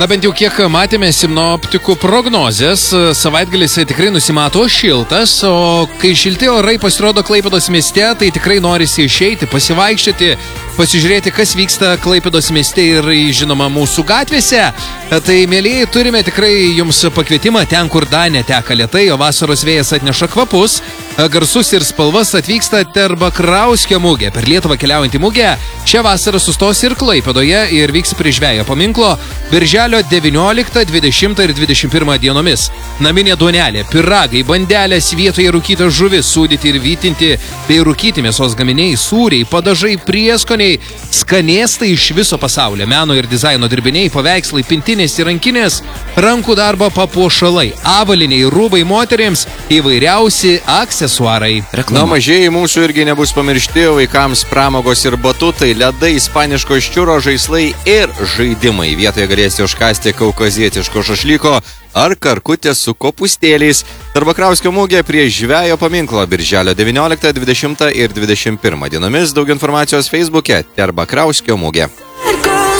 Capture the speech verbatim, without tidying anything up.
Na bent jau kiek matėme sinoptikų prognozės, savaitgalis tikrai nusimato šiltas, o kai šilti orai pasirodo Klaipėdos mieste, tai tikrai norisi išeiti, pasivaikščioti, pasižiūrėti, kas vyksta Klaipėdos mieste ir, žinoma, mūsų gatvėse. Tai, mėlyjei, turime tikrai jums pakvietimą ten, kur Danė teka lėtai, o vasaros vėjas atneša kvapus. Garsus ir spalvas atvyksta Terbakrauskio mugė. Per Lietuvą keliaujantį mugę šią vasarą sustos ir Klaipėdoje ir vyks prie žvejo paminklo birželio devynioliktą, dvidešimtą ir dvidešimt pirmą dienomis. Naminė duonelė, piragai, bandelės, vietoje rūkyta žuvis, sūdyti ir vytinti bei rūkyti mėsos gaminiai, sūriai, padažai, prieskoniai, skanėstai iš viso pasaulio, meno ir dizaino dirbiniai, paveikslai, pintinės ir rankinės, rankų darbo papuošalai, avaliniai, rūbai moterims, įvairiausi aksesuarai. Na, mažieji mūsų irgi nebus pamiršti, vaikams pramogos ir batutai, ledai, ispaniško ščiuro žaislai ir žaidimai. Vietoje galėsite užkasti kaukazietiško šašlyko ar karkutės su kopūstėliais. Terbakrauskio mugė prie žvejo paminklo birželio devynioliktą, dvidešimtą ir dvidešimt pirmą dienomis. Daug informacijos Facebook'e Terbakrauskio mugė.